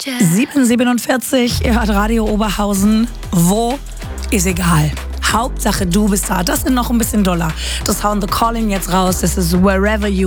7:47, ihr hört Radio Oberhausen. Wo? Ist egal. Hauptsache, du bist da. Das sind noch ein bisschen doller. Das hauen The Calling jetzt raus. Das ist Wherever You